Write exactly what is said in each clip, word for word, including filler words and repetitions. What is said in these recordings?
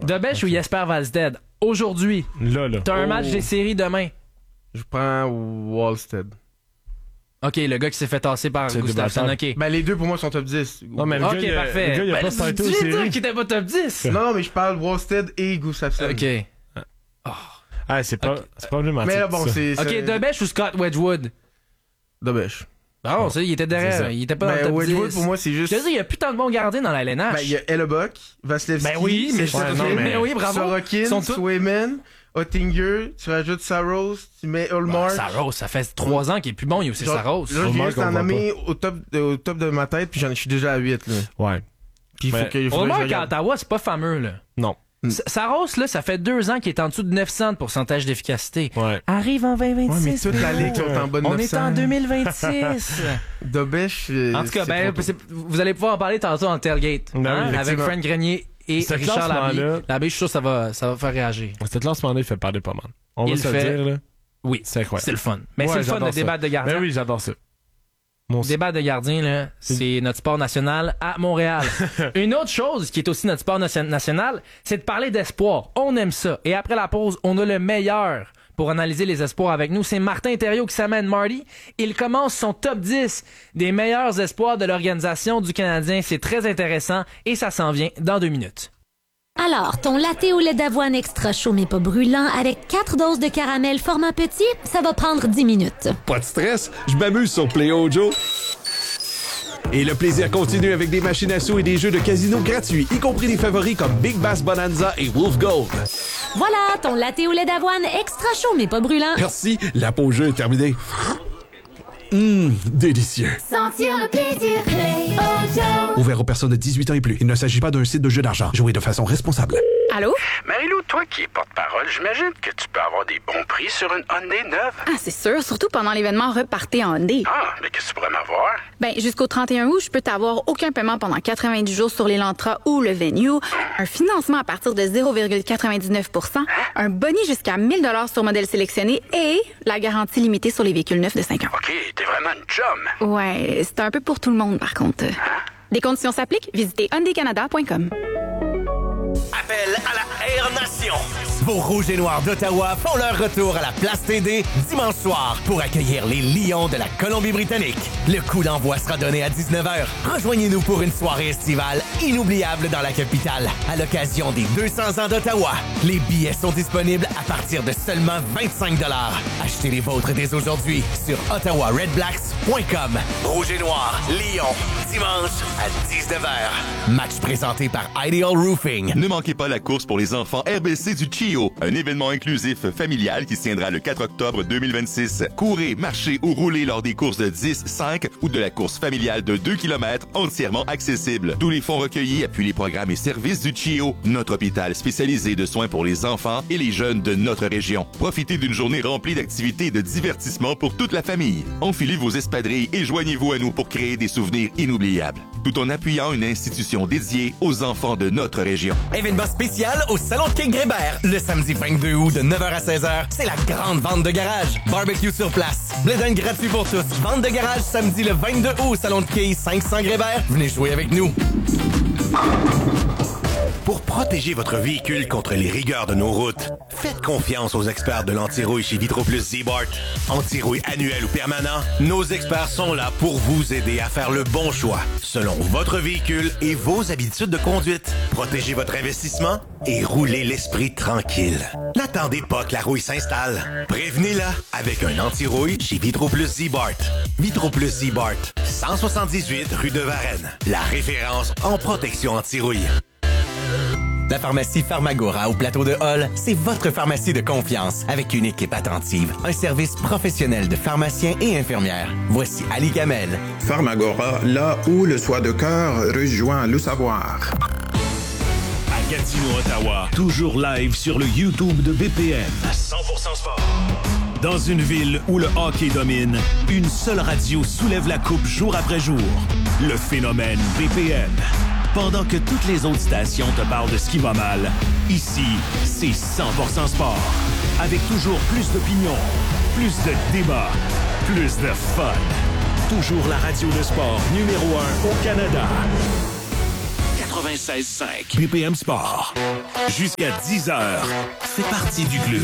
Dobesch ou Jesper Wallstedt? Aujourd'hui. Là, là. T'as un Oh. match des séries demain. Je prends Wallstedt. OK, le gars qui s'est fait tasser par C'est Gustafsson. OK. Ben, les deux, pour moi, sont top dix. Non, mais le OK, gars, il a- parfait. le gars, il a Ben, pas starté aux tu viens de séries. dire qu'il était pas top dix. Non, non, mais je parle Wallstedt et Gustafsson. OK. Ah, c'est pas, Ok. c'est problématique. Mais là, bon, ça. c'est... OK, c'est- Dobesch ou Scott Wedgwood? Dobesch. Non, ça, il était C'est derrière. ça. Il était pas dans le Ben, top Wedgwood, dix. pour moi, c'est juste... Je te dis, il y a plus tant de bons gardiens dans la L N H. Ben, il y a Hellebuck, Vasilevski... Ben oui, mais Sorokin, je- non, mais- mais oui, bravo. Sorokin, Ils sont tous- Swayman, Oettinger, tu rajoutes Saros, tu mets Ullmark... Saros, ça fait trois ans qu'il est plus bon, il y a aussi Genre, Saros. Là, je viens Ullmark, juste on en voit nommer au top, de, au top de ma tête, puis j'en je suis déjà à huit, là. Ouais. Puis il faut Mais- que... il faut Au que je moins qu'à regarde. Ottawa, c'est pas fameux, là. Non. S- Saros, là, ça fait deux ans qu'il est en dessous de neuf cents de pourcentage d'efficacité. Ouais. Arrive en vingt vingt-six. Ouais, mais toute la ligue sont en bas de On neuf est cents. en deux mille vingt-six. Dobesch... euh, En tout cas, c'est ben, trop tôt. c'est- vous allez pouvoir en parler tantôt en tailgate. Ben oui, hein, avec effectivement. Frank Grenier et Ce Richard Labbé. classement-là- Labbé, je suis sûr que ça va, ça va faire réagir. Cet lancement-là, il fait parler pas mal. On Il va se le fait- dire, là. Oui, C'est incroyable. c'est le fun. Mais Ouais, c'est le fun j'adore de ça. débattre de gardien. Ben oui, j'adore ça. Mon Débat de gardien, là, c'est notre sport national à Montréal. Une autre chose qui est aussi notre sport nation- national, c'est de parler d'espoir. On aime ça. Et après la pause, on a le meilleur pour analyser les espoirs avec nous. C'est Martin Thériault qui s'amène Marty. Il commence son top dix des meilleurs espoirs de l'organisation du Canadien. C'est très intéressant et ça s'en vient dans deux minutes. Alors, ton latte au lait d'avoine extra chaud mais pas brûlant avec quatre doses de caramel format petit, ça va prendre dix minutes. Pas de stress, je m'amuse sur Play-O Joe. Et le plaisir continue avec des machines à sous et des jeux de casino gratuits, y compris des favoris comme Big Bass Bonanza et Wolf Gold. Voilà, ton latte au lait d'avoine extra chaud mais pas brûlant. Merci, la pause jeu est terminée. Hum, délicieux. Sentir le plaisir, Play-O Joe. Ouvert aux personnes de dix-huit ans et plus. Il ne s'agit pas d'un site de jeu d'argent. Jouez de façon responsable. Allô? Marie-Lou, toi qui es porte-parole, j'imagine que tu peux avoir des bons prix sur une Hyundai neuve. Ah, c'est sûr, surtout pendant l'événement Repartez en Hyundai. Ah, mais qu'est-ce que tu pourrais m'avoir? Ben, jusqu'au trente et un août, je peux t'avoir aucun paiement pendant quatre-vingt-dix jours sur l'Elantra ou le Venue, un financement à partir de zéro virgule quatre-vingt-dix-neuf pour cent, un boni jusqu'à mille dollars sur modèle sélectionné et la garantie limitée sur les véhicules neufs de cinq ans. OK, t'es vraiment une chum. Ouais, c'est un peu pour tout le monde, par contre. Les conditions s'appliquent. Visitez hyundai canada point com. Appel à la Air Nation. Vos Rouges et Noirs d'Ottawa font leur retour à la Place T D dimanche soir pour accueillir les Lions de la Colombie-Britannique. Le coup d'envoi sera donné à dix-neuf heures. Rejoignez-nous pour une soirée estivale inoubliable dans la capitale à l'occasion des deux cents ans d'Ottawa. Les billets sont disponibles à partir de seulement vingt-cinq dollars. Achetez les vôtres dès aujourd'hui sur ottawa red blacks point com. Rouges et Noirs, Lyon, dimanche à dix-neuf heures. Match présenté par Ideal Roofing. Ne manquez pas la course pour les enfants R B C du Chio, un événement inclusif familial qui se tiendra le quatre octobre deux mille vingt-six. Courez, marchez ou roulez lors des courses de dix, cinq ou de la course familiale de deux kilomètres entièrement accessible. Tous les fonds recueillis appuient les programmes et services du Chio, notre hôpital spécialisé de soins pour les enfants et les jeunes de notre région. Profitez d'une journée remplie d'activités et de divertissement pour toute la famille. Enfilez vos espadrilles et joignez-vous à nous pour créer des souvenirs inoubliables, tout en appuyant une institution dédiée aux enfants de notre région. Événement spécial au Salon de Quai Grébert. Le samedi vingt-deux août de neuf heures à seize heures, c'est la grande vente de garage. Barbecue sur place. Blé d'Inde gratuit pour tous. Vente de garage samedi le vingt-deux août au Salon de Quai cinq cents Grébert. Venez jouer avec nous. Pour protéger votre véhicule contre les rigueurs de nos routes, faites confiance aux experts de l'anti-rouille chez Vitroplus Z-Bart. Anti-rouille annuel ou permanent, nos experts sont là pour vous aider à faire le bon choix selon votre véhicule et vos habitudes de conduite. Protégez votre investissement et roulez l'esprit tranquille. N'attendez pas que la rouille s'installe. Prévenez-la avec un anti-rouille chez Vitroplus Z-Bart. Vitroplus Z-Bart, cent soixante-dix-huit rue de Varennes. La référence en protection anti-rouille. La pharmacie Pharmagora au plateau de Hall, c'est votre pharmacie de confiance avec une équipe attentive, un service professionnel de pharmaciens et infirmières. Voici Ali Kamel. Pharmagora, là où le soin de cœur rejoint le savoir. À Gatineau, Ottawa, toujours live sur le YouTube de B P M. À cent pour cent sport. Dans une ville où le hockey domine, une seule radio soulève la coupe jour après jour. Le phénomène B P M. Pendant que toutes les autres stations te parlent de ce qui va mal, ici, c'est cent pour cent sport. Avec toujours plus d'opinions, plus de débats, plus de fun. Toujours la radio de sport numéro un au Canada. quatre-vingt-seize cinq. B P M Sport. Jusqu'à dix heures. Fais partie du club.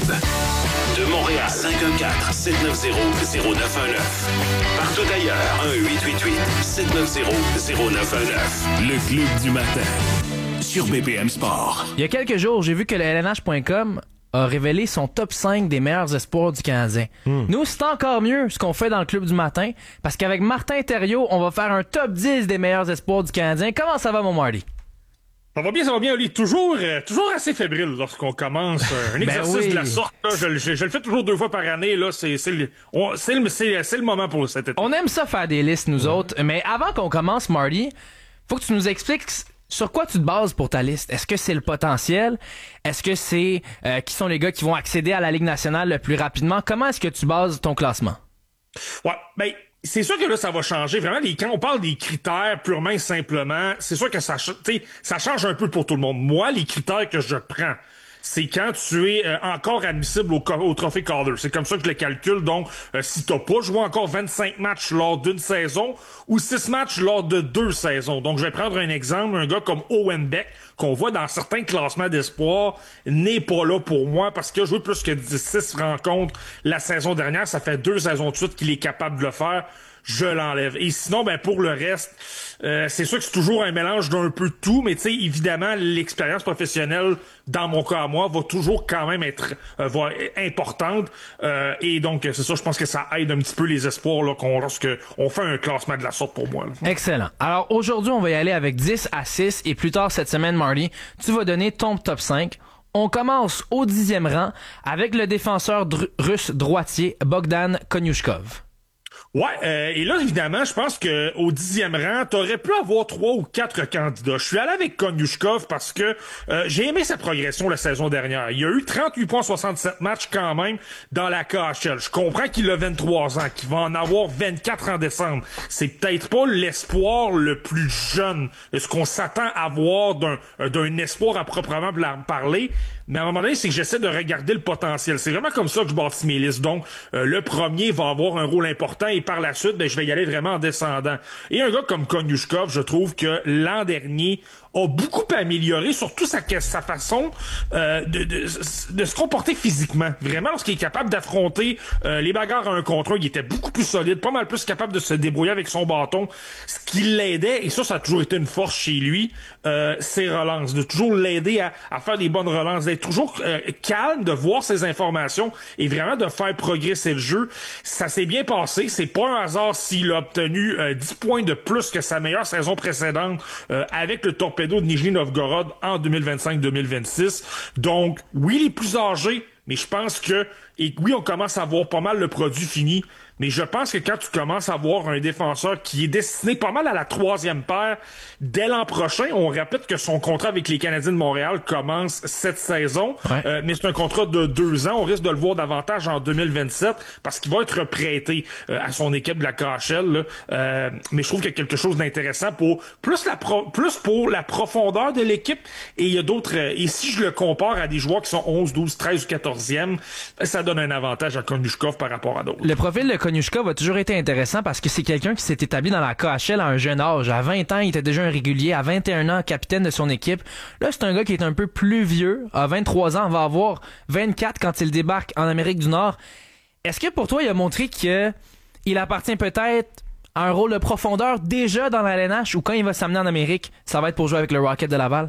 De Montréal, cinq un quatre, sept neuf zéro, zéro neuf un neuf. Partout ailleurs, un huit huit huit, sept neuf zéro, zéro neuf un neuf. Le club du matin. Sur B P M Sport. Il y a quelques jours, j'ai vu que le L N H point com a révélé son top cinq des meilleurs espoirs du Canadien. Mm. Nous, c'est encore mieux ce qu'on fait dans le club du matin, parce qu'avec Martin Thériault, on va faire un top dix des meilleurs espoirs du Canadien. Comment ça va, mon Marty? Ça va bien, ça va bien, Oli. Toujours, euh, toujours assez fébrile lorsqu'on commence euh, un exercice ben oui. de la sorte. Là, je, je, je le fais toujours deux fois par année. Là, c'est, c'est, le, on, c'est, le, c'est, c'est le moment pour cet été. On aime ça faire des listes, nous mmh. autres. Mais avant qu'on commence, Marty, faut que tu nous expliques sur quoi tu te bases pour ta liste. Est-ce que c'est le potentiel? Est-ce que c'est euh, qui sont les gars qui vont accéder à la Ligue nationale le plus rapidement? Comment est-ce que tu bases ton classement? Ouais, ben... c'est sûr que là, ça va changer. Vraiment, les, quand on parle des critères purement et simplement, c'est sûr que ça, ça change un peu pour tout le monde. Moi, les critères que je prends, c'est quand tu es euh, encore admissible au, au trophée Calder. C'est comme ça que je le calcule. Donc, euh, si t'as pas joué encore vingt-cinq matchs lors d'une saison ou six matchs lors de deux saisons. Donc, je vais prendre un exemple. Un gars comme Owen Beck, qu'on voit dans certains classements d'espoir, n'est pas là pour moi parce qu'il a joué plus que dix-six rencontres la saison dernière. Ça fait deux saisons de suite qu'il est capable de le faire. Je l'enlève. Et sinon, ben pour le reste, euh, c'est sûr que c'est toujours un mélange d'un peu de tout, mais tu sais, évidemment, l'expérience professionnelle, dans mon cas à moi, va toujours quand même être euh, va, importante. Euh, et donc, c'est ça, je pense que ça aide un petit peu les espoirs là, qu'on, lorsque on fait un classement de la sorte pour moi. Là. Excellent. Alors aujourd'hui, on va y aller avec dix à six, et plus tard cette semaine, Marty, tu vas donner ton top cinq. On commence au dixième rang avec le défenseur dr- russe droitier Bogdan Konyushkov. Ouais, euh, et là, évidemment, je pense que au dixième rang, t'aurais pu avoir trois ou quatre candidats. Je suis allé avec Konyushkov parce que euh, j'ai aimé sa progression la saison dernière. Il a eu trente-huit points, soixante-sept matchs quand même dans la K H L. Je comprends qu'il a vingt-trois ans, qu'il va en avoir vingt-quatre en décembre. C'est peut-être pas l'espoir le plus jeune de ce qu'on s'attend à voir d'un, d'un espoir à proprement parler. Mais à un moment donné, c'est que j'essaie de regarder le potentiel. C'est vraiment comme ça que je bâtis mes listes. Donc, euh, le premier va avoir un rôle important et par la suite, ben, je vais y aller vraiment en descendant. Et un gars comme Konyushkov, je trouve que l'an dernier a beaucoup amélioré, surtout sa, sa façon euh, de, de, de se comporter physiquement. Vraiment, lorsqu'il est capable d'affronter euh, les bagarres à un contre un, il était beaucoup plus solide, pas mal plus capable de se débrouiller avec son bâton. Ce qui l'aidait, et ça, ça a toujours été une force chez lui, euh, ses relances. De toujours l'aider à, à faire des bonnes relances, d'être toujours euh, calme, de voir ses informations et vraiment de faire progresser le jeu. Ça s'est bien passé. C'est pas un hasard s'il a obtenu euh, dix points de plus que sa meilleure saison précédente euh, avec le Torpedo de Nijni Novgorod en deux mille vingt-cinq deux mille vingt-six. Donc, oui, il est plus âgé, mais je pense que, et oui, on commence à voir pas mal le produit fini, mais je pense que quand tu commences à voir un défenseur qui est destiné pas mal à la troisième paire dès l'an prochain, on répète que son contrat avec les Canadiens de Montréal commence cette saison, ouais. euh, mais c'est un contrat de deux ans. On risque de le voir davantage en deux mille vingt-sept parce qu'il va être prêté euh, à son équipe de la K H L. Là. Euh, mais je trouve qu'il y a quelque chose d'intéressant pour plus la pro, plus pour la profondeur de l'équipe. Et il y a d'autres. Euh, et si je le compare à des joueurs qui sont onze, douze, treize ou quatorzième, ça donne un avantage à Konyushkov par rapport à d'autres. Le profil de Konyushkov a toujours été intéressant parce que c'est quelqu'un qui s'est établi dans la K H L à un jeune âge. À vingt ans, il était déjà un régulier. À vingt et un ans, capitaine de son équipe. Là, c'est un gars qui est un peu plus vieux. À vingt-trois ans, va avoir vingt-quatre quand il débarque en Amérique du Nord. Est-ce que pour toi, il a montré que il appartient peut-être à un rôle de profondeur déjà dans la L N H ou quand il va s'amener en Amérique, ça va être pour jouer avec le Rocket de Laval?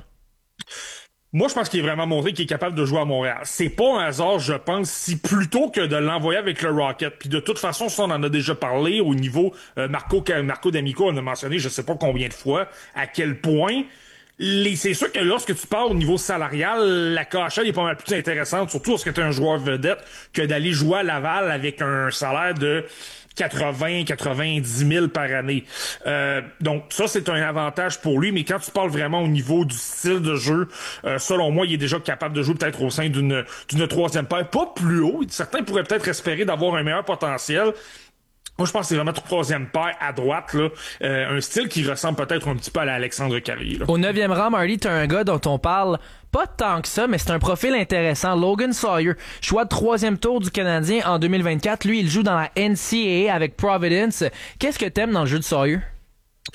Moi, je pense qu'il est vraiment montré qu'il est capable de jouer à Montréal. C'est pas un hasard, je pense, si plutôt que de l'envoyer avec le Rocket. Puis de toute façon, ça, on en a déjà parlé au niveau euh, Marco Marco D'Amico on a mentionné, je sais pas combien de fois, à quel point. Les, c'est sûr que lorsque tu parles au niveau salarial, la K H L est pas mal plus intéressante, surtout lorsque tu es un joueur vedette, que d'aller jouer à Laval avec un salaire de quatre-vingts, quatre-vingt-dix mille par année. Euh, donc ça, c'est un avantage pour lui, mais quand tu parles vraiment au niveau du style de jeu, euh, selon moi, il est déjà capable de jouer peut-être au sein d'une, d'une troisième paire, pas plus haut. Certains pourraient peut-être espérer d'avoir un meilleur potentiel. Moi, je pense que c'est vraiment troisième paire à droite, là. Euh, un style qui ressemble peut-être un petit peu à l'Alexandre Carrier, là. Au neuvième rang, Marty, t'as un gars dont on parle pas tant que ça, mais c'est un profil intéressant. Logan Sawyer, choix de troisième tour du Canadien en deux mille vingt-quatre. Lui, il joue dans la N C A A avec Providence. Qu'est-ce que t'aimes dans le jeu de Sawyer?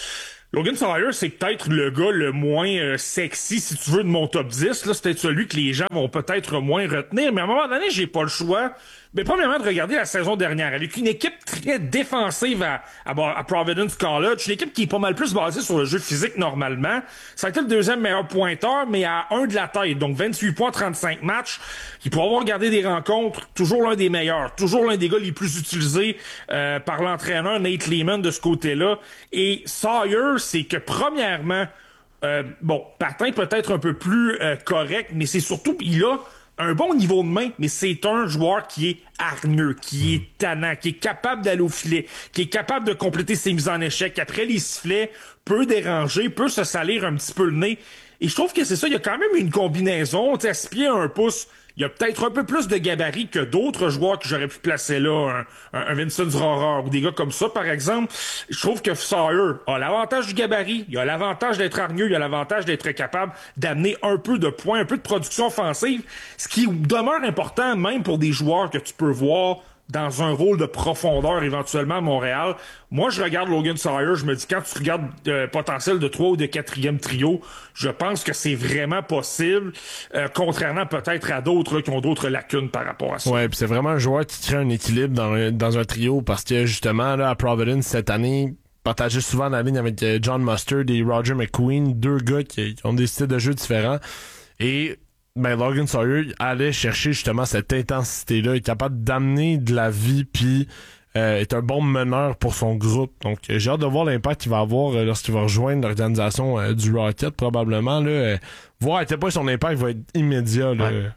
Logan Sawyer, c'est peut-être le gars le moins euh, sexy, si tu veux, de mon top dix. Là, c'est peut-être celui que les gens vont peut-être moins retenir. Mais à un moment donné, j'ai pas le choix. Mais premièrement, de regarder la saison dernière. Avec une équipe très défensive à, à, à Providence College. Une équipe qui est pas mal plus basée sur le jeu physique normalement. Ça a été le deuxième meilleur pointeur, mais à un de la tête. Donc vingt-huit points, trente-cinq matchs. Il pourra avoir regardé des rencontres. Toujours l'un des meilleurs. Toujours l'un des gars les plus utilisés euh, par l'entraîneur Nate Lehman de ce côté-là. Et Sawyer, c'est que premièrement, euh, bon, patin peut-être un peu plus euh, correct, mais c'est surtout, il a un bon niveau de main, mais c'est un joueur qui est hargneux, qui est tannant, qui est capable d'aller au filet, qui est capable de compléter ses mises en échec. Après les sifflets, peut déranger, peut se salir un petit peu le nez. Et je trouve que c'est ça, il y a quand même une combinaison, tu sais, à six pieds, un pouce. Il y a peut-être un peu plus de gabarit que d'autres joueurs que j'aurais pu placer là, un, un, un Vincent Rohrer ou des gars comme ça, par exemple. Je trouve que Sawyer a l'avantage du gabarit, il a l'avantage d'être hargneux, il a l'avantage d'être capable d'amener un peu de points, un peu de production offensive, ce qui demeure important même pour des joueurs que tu peux voir dans un rôle de profondeur éventuellement à Montréal. Moi, je regarde Logan Sawyer, je me dis, quand tu regardes le potentiel de trois ou de quatrième trio, je pense que c'est vraiment possible, euh, contrairement peut-être à d'autres là, qui ont d'autres lacunes par rapport à ça. Ouais, puis c'est vraiment un joueur qui crée un équilibre dans un, dans un trio, parce que justement, là, à Providence, cette année, partageait souvent la ligne avec John Mustard et Roger McQueen, deux gars qui, qui ont des styles de jeu différents. Et ben Logan Sawyer allait chercher justement cette intensité-là, est capable d'amener de la vie, puis euh, est un bon meneur pour son groupe. Donc euh, j'ai hâte de voir l'impact qu'il va avoir euh, lorsqu'il va rejoindre l'organisation euh, du Rocket, probablement. Là, euh, voir à quel point son impact va être immédiat. Là. Ouais.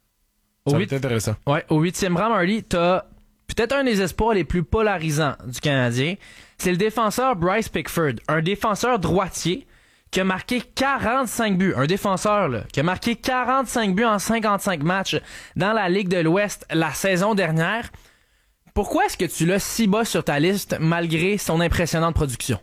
Ça au va huit... être intéressant. Ouais, au huitième rang, Marley, t'as peut-être un des espoirs les plus polarisants du Canadien. C'est le défenseur Bryce Pickford, un défenseur droitier qui a marqué quarante-cinq buts, un défenseur là, qui a marqué quarante-cinq buts en cinquante-cinq matchs dans la Ligue de l'Ouest la saison dernière. Pourquoi est-ce que tu l'as si bas sur ta liste malgré son impressionnante production?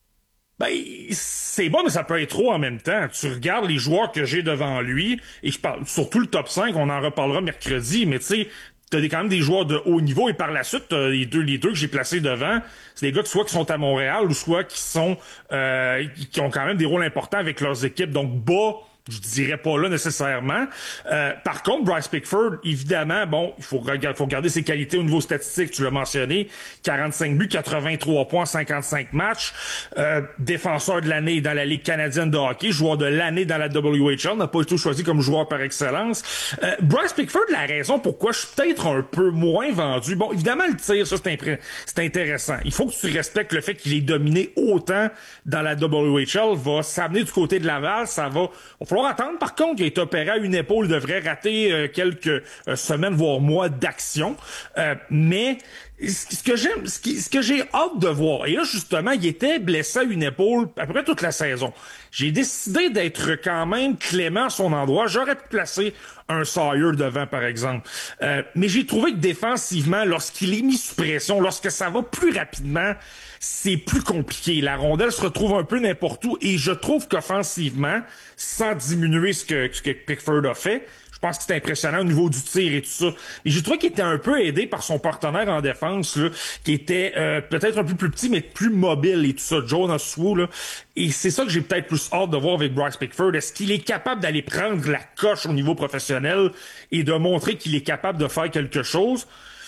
Ben, c'est bon, mais ça peut être trop en même temps. Tu regardes les joueurs que j'ai devant lui, et je parle surtout le top cinq, on en reparlera mercredi, mais tu sais, t'as des, quand même des joueurs de haut niveau, et par la suite, t'as les deux, les deux que j'ai placés devant, c'est des gars que soit qui sont à Montréal, ou soit qui sont, euh, qui ont quand même des rôles importants avec leurs équipes. Donc, bas, je dirais pas là nécessairement. Euh, par contre, Bryce Pickford, évidemment, bon, il faut regarder, faut regarder ses qualités au niveau statistique, tu l'as mentionné, quarante-cinq buts, quatre-vingt-trois points, cinquante-cinq matchs, euh, défenseur de l'année dans la Ligue canadienne de hockey, joueur de l'année dans la W H L, n'a pas été choisi comme joueur par excellence. Euh, Bryce Pickford, la raison pourquoi je suis peut-être un peu moins vendu, bon, évidemment, le tir, ça, c'est, impré- c'est intéressant. Il faut que tu respectes le fait qu'il est dominé autant dans la W H L, va s'amener du côté de Laval, ça va, va falloir attendre. Par contre, il est opéré à une épaule, il devrait rater euh, quelques euh, semaines, voire mois d'action. Euh, mais ce que j'aime, ce, qui, ce que j'ai hâte de voir, et là justement, il était blessé à une épaule à peu près toute la saison. J'ai décidé d'être quand même clément à son endroit. J'aurais pu placer un Sawyer devant, par exemple. Euh, mais j'ai trouvé que défensivement, lorsqu'il est mis sous pression, lorsque ça va plus rapidement, c'est plus compliqué. La rondelle se retrouve un peu n'importe où, et je trouve qu'offensivement, sans diminuer ce que, ce que Pickford a fait, je pense que c'était impressionnant au niveau du tir et tout ça. Et j'ai trouvé qu'il était un peu aidé par son partenaire en défense, là, qui était euh, peut-être un peu plus petit, mais plus mobile et tout ça, Jonas Wu, là. Et c'est ça que j'ai peut-être plus hâte de voir avec Bryce Pickford. Est-ce qu'il est capable d'aller prendre la coche au niveau professionnel et de montrer qu'il est capable de faire quelque chose?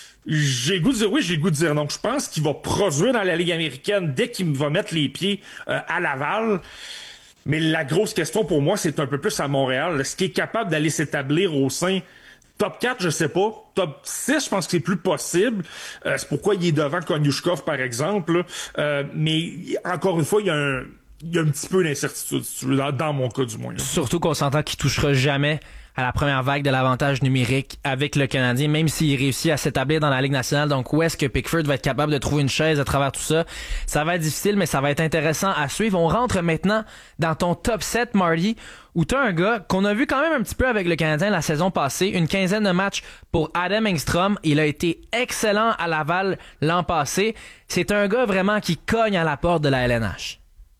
J'ai le goût de dire oui, j'ai le goût de dire non. Je pense qu'il va produire dans la Ligue américaine dès qu'il va mettre les pieds euh, à Laval. Mais la grosse question pour moi, c'est un peu plus à Montréal. Est-ce qu'il est capable d'aller s'établir au sein top quatre, je sais pas. Top six, je pense que c'est plus possible. Euh, c'est pourquoi il est devant Konyushkov, par exemple. Euh, mais encore une fois, il y a un, il y a un petit peu d'incertitude, dans, dans mon cas du moins. Là. Surtout qu'on s'entend qu'il touchera jamais à la première vague de l'avantage numérique avec le Canadien, même s'il réussit à s'établir dans la Ligue nationale. Donc, où est-ce que Pickford va être capable de trouver une chaise à travers tout ça? Ça va être difficile, mais ça va être intéressant à suivre. On rentre maintenant dans ton top sept, Marty, où t'as un gars qu'on a vu quand même un petit peu avec le Canadien la saison passée. Une quinzaine de matchs pour Adam Engstrom. Il a été excellent à Laval l'an passé. C'est un gars vraiment qui cogne à la porte de la L N H.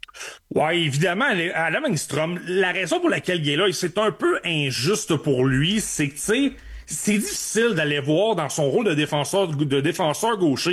Ouais, évidemment, Adam Engstrom, la raison pour laquelle il est là, et c'est un peu injuste pour lui, c'est que, tu sais, c'est difficile d'aller voir dans son rôle de défenseur de défenseur gaucher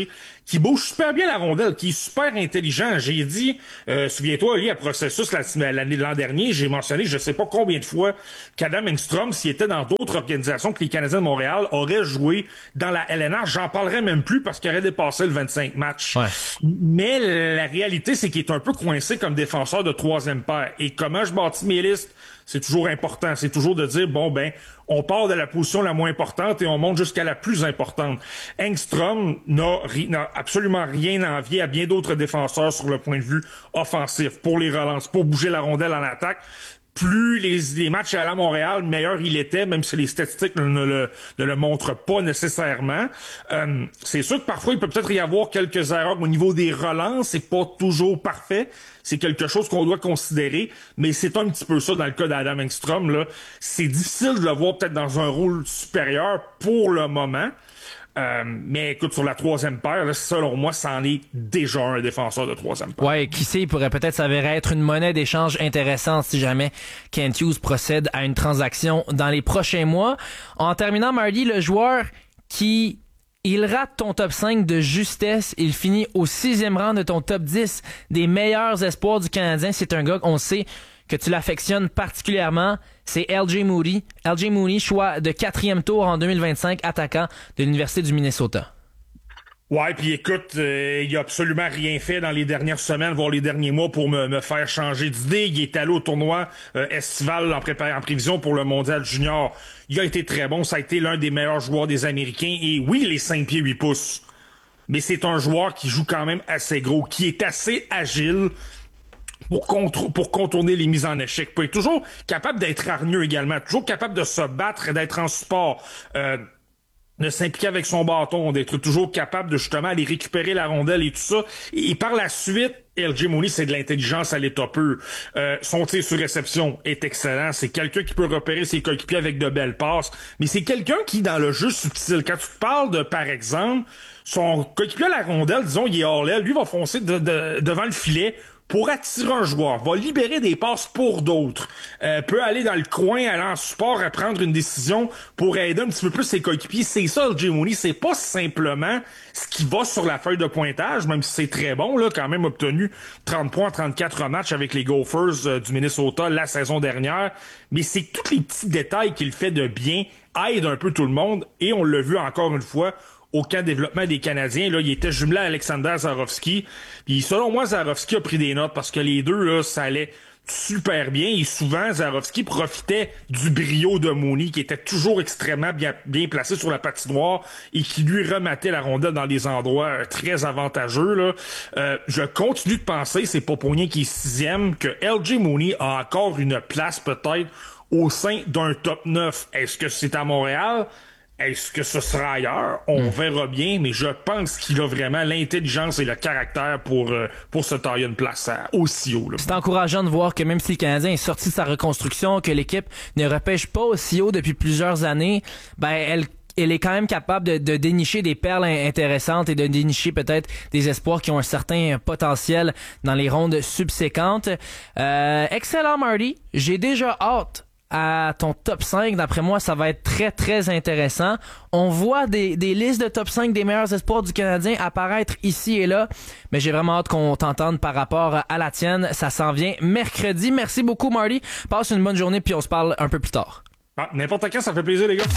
qui bouge super bien la rondelle, qui est super intelligent. J'ai dit, euh, souviens-toi, lié à Processus l'année l'an dernier, j'ai mentionné, je sais pas combien de fois, qu'Adam Engstrom, s'il était dans d'autres organisations que les Canadiens de Montréal, aurait joué dans la L N H. J'en parlerai même plus parce qu'il aurait dépassé le vingt-cinq matchs. Ouais. Mais la réalité, c'est qu'il est un peu coincé comme défenseur de troisième paire. Et comment je bâtis mes listes, c'est toujours important. C'est toujours de dire, bon, ben, on part de la position la moins importante et on monte jusqu'à la plus importante. Engstrom n'a, ri- n'a absolument rien à envier à bien d'autres défenseurs sur le point de vue offensif, pour les relances, pour bouger la rondelle en attaque. Plus les, les matchs à la Montréal, meilleur il était, même si les statistiques ne le, ne le montrent pas nécessairement. Euh, c'est sûr que parfois, il peut peut-être y avoir quelques erreurs au niveau des relances. C'est pas toujours parfait. C'est quelque chose qu'on doit considérer, mais c'est un petit peu ça dans le cas d'Adam Engstrom, là. C'est difficile de le voir peut-être dans un rôle supérieur pour le moment. Euh, mais écoute, sur la troisième paire, là, selon moi, c'en est déjà un défenseur de troisième paire. Ouais, qui sait, il pourrait peut-être s'avérer être une monnaie d'échange intéressante si jamais Kent Hughes procède à une transaction dans les prochains mois. En terminant, Marty, le joueur qui... il rate ton top cinq de justesse. Il finit au sixième rang de ton top dix des meilleurs espoirs du Canadien. C'est un gars qu'on sait que tu l'affectionnes particulièrement. C'est L J Moody. L J Moody, choix de quatrième tour en deux mille vingt-cinq, attaquant de l'Université du Minnesota. Ouais, puis écoute, euh, il a absolument rien fait dans les dernières semaines, voire les derniers mois, pour me, me faire changer d'idée. Il est allé au tournoi euh, estival en, prépar- en prévision pour le Mondial Junior. Il a été très bon. Ça a été l'un des meilleurs joueurs des Américains. Et oui, les cinq pieds huit pouces. Mais c'est un joueur qui joue quand même assez gros, qui est assez agile pour, contr- pour contourner les mises en échec. Puis il est toujours capable d'être hargneux également, toujours capable de se battre et d'être en support. Euh, de s'impliquer avec son bâton, d'être toujours capable de justement aller récupérer la rondelle et tout ça. Et, et par la suite, L J Mooney, c'est de l'intelligence à l'état pur. Euh, son tir sur réception est excellent. C'est quelqu'un qui peut repérer ses coéquipiers avec de belles passes. Mais c'est quelqu'un qui, dans le jeu subtil, quand tu te parles de, par exemple, son coéquipier à la rondelle, disons, il est hors l'aile, lui va foncer de, de, devant le filet pour attirer un joueur, va libérer des passes pour d'autres, euh, peut aller dans le coin, aller en support, à prendre une décision pour aider un petit peu plus ses coéquipiers. C'est ça, L J Mooney. C'est pas simplement ce qui va sur la feuille de pointage, même si c'est très bon, là, quand même obtenu trente points en trente-quatre matchs avec les Gophers euh, du Minnesota la saison dernière. Mais c'est tous les petits détails qu'il fait de bien, aide un peu tout le monde, et on l'a vu encore une fois au camp de développement des Canadiens. Là, il était jumelé à Alexander Zarovski. Puis selon moi, Zarovski a pris des notes parce que les deux, là, ça allait super bien. Et souvent, Zarovski profitait du brio de Mooney, qui était toujours extrêmement bien, bien placé sur la patinoire et qui lui remettait la rondelle dans des endroits euh, très avantageux. Là. Euh, je continue de penser, c'est pas pour rien qu'il est sixième, que L J Mooney a encore une place peut-être au sein d'un top neuf. Est-ce que c'est à Montréal? Est-ce que ce sera ailleurs? On mmh. verra bien, mais je pense qu'il a vraiment l'intelligence et le caractère pour, euh, pour se tailler une place à, aussi haut. Là. C'est encourageant de voir que même si le Canadien est sorti de sa reconstruction, que l'équipe ne repêche pas aussi haut depuis plusieurs années, ben elle elle est quand même capable de, de dénicher des perles intéressantes et de dénicher peut-être des espoirs qui ont un certain potentiel dans les rondes subséquentes. Euh, excellent, Marty. J'ai déjà hâte à ton top cinq. D'après moi, ça va être très, très intéressant. On voit des, des listes de top cinq des meilleurs espoirs du Canadien apparaître ici et là, mais j'ai vraiment hâte qu'on t'entende par rapport à la tienne. Ça s'en vient mercredi. Merci beaucoup, Marty. Passe une bonne journée, puis on se parle un peu plus tard. Ah, n'importe quand, ça fait plaisir, les gars.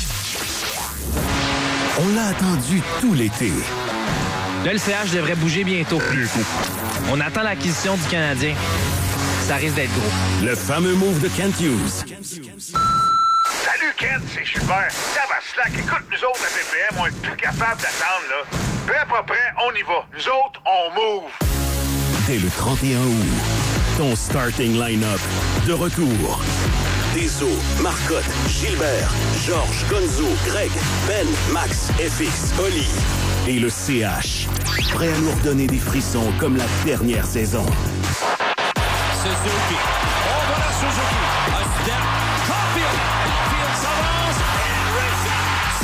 On l'a attendu tout l'été. Là, le C H devrait bouger bientôt. On attend l'acquisition du Canadien. Ça risque d'être gros. Le fameux move de Kent Hughes. Salut Kent, c'est Super. Ça va slack. Écoute, nous autres, à B P M, on est plus capable d'attendre, là. Prêt, pas prêt, on y va. Nous autres, on move. Dès le trente et un août, ton starting line-up de retour. Deso, Marcotte, Gilbert, Georges, Gonzo, Greg, Ben, Max, F X, Oli et le C H. Prêt à nous redonner des frissons comme la dernière saison. Suzuki. Oh, voilà Suzuki. A step. Caulfield.